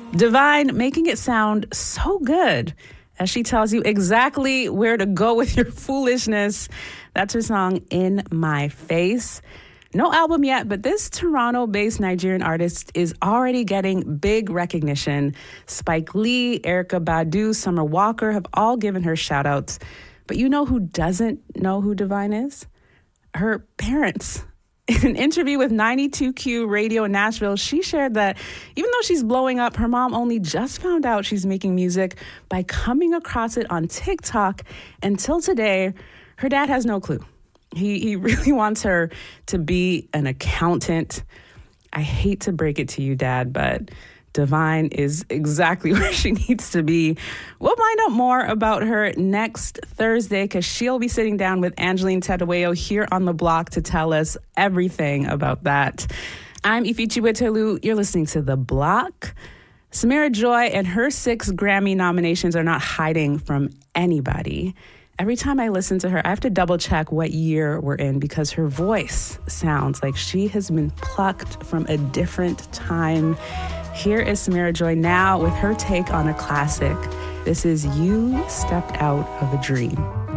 Divine making it sound so good as she tells you exactly where to go with your foolishness. That's her song, In My Face. No album yet, but this Toronto-based Nigerian artist is already getting big recognition. Spike Lee, Erykah Badu, Summer Walker have all given her shout-outs. But you know who doesn't know who Divine is? Her parents. In an interview with 92Q Radio in Nashville, she shared that even though she's blowing up, her mom only just found out she's making music by coming across it on TikTok. Until today, her dad has no clue. He really wants her to be an accountant. I hate to break it to you, Dad, but Divine is exactly where she needs to be. We'll find out more about her next Thursday because she'll be sitting down with Angeline Tadaweo here on The Block to tell us everything about that. I'm Ifichi Wetelu. You're listening to The Block. Samira Joy and her 6 Grammy nominations are not hiding from anybody. Every time I listen to her, I have to double check what year we're in because her voice sounds like she has been plucked from a different time. Here is Samira Joy now with her take on a classic. This is You Stepped Out of a Dream.